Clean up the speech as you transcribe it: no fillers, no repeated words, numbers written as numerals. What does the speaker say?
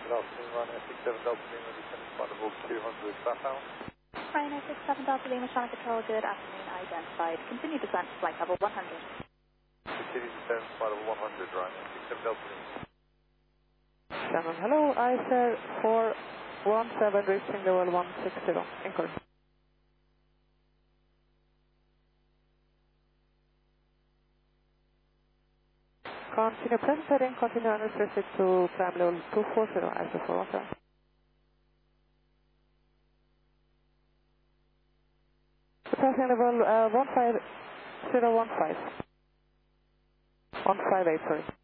afternoon, Ryanair 67 Delta Lima, descending flight level 200 southbound. Ryanair 67 Delta Lima, Channel Control, good afternoon, identified. Continue descent to flight level 100. Continue descent to flight level 100, Ryanair 67 Delta Lima. Shannon, hello, ICER 417 reaching level 160, inquiry. Continue present heading, continue unrestricted to climb level 240, ICER 417. Passing level 15015. 158, sorry.